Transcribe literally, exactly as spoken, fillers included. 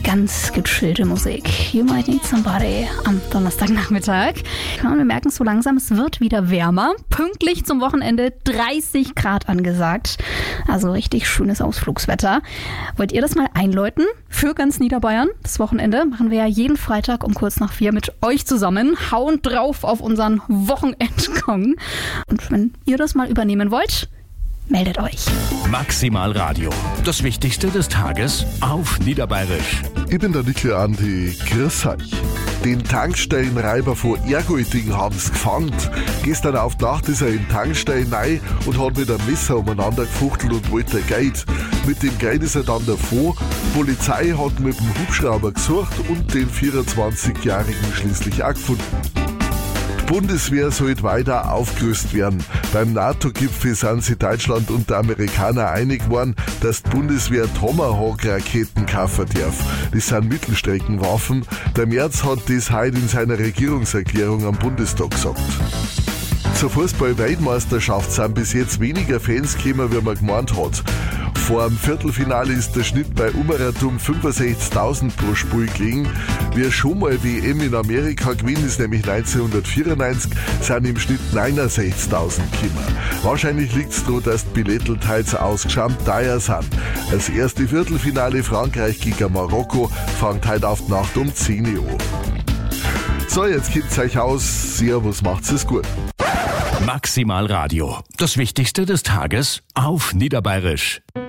ganz gechillte Musik. You Might Need Somebody am Donnerstagnachmittag. Ja, wir merken so langsam, es wird wieder wärmer. Pünktlich zum Wochenende dreißig Grad angesagt. Also richtig schönes Ausflugswetter. Wollt ihr das mal einläuten für ganz Niederbayern? Das Wochenende machen wir ja jeden Freitag um kurz nach vier mit euch zusammen. Hauen drauf auf unseren Wochenendgong. Und wenn ihr das mal übernehmen wollt, meldet euch. Maximal Radio. Das Wichtigste des Tages auf Niederbayerisch. Ich bin der Nickel Andi. Grüß euch. Den Tankstellenreiber von Ergolting haben sie gefangen. Gestern auf die Nacht ist er in Tankstellen rein und hat mit einem Messer umeinander gefuchtelt und wollte Geld. Mit dem Geld ist er dann davon. Die Polizei hat mit dem Hubschrauber gesucht und den vierundzwanzigjährigen schließlich auch gefunden. Die Bundeswehr sollte weiter aufgerüstet werden. Beim NATO-Gipfel sind sich Deutschland und die Amerikaner einig geworden, dass die Bundeswehr Tomahawk-Raketen kaufen darf. Das sind Mittelstreckenwaffen. Der Merz hat das heute in seiner Regierungserklärung am Bundestag gesagt. Zur Fußball-Weltmeisterschaft sind bis jetzt weniger Fans gekommen, wie man gemeint hat. Vor dem Viertelfinale ist der Schnitt bei Umeratum fünfundsechzigtausend pro Spiel gelegen. Wer schon mal W M in Amerika gewinnt, ist nämlich neunzehnhundertvierundneunzig, sind im Schnitt neunundsechzigtausend gekommen. Wahrscheinlich liegt es daran, dass die Billettel teils ausgeschämt teuer sind. Das erste Viertelfinale Frankreich gegen Marokko fängt heute auf die Nacht um zehn Uhr an. So, jetzt geht's euch aus. Servus, macht's es gut. Maximal Radio. Das Wichtigste des Tages auf Niederbayerisch.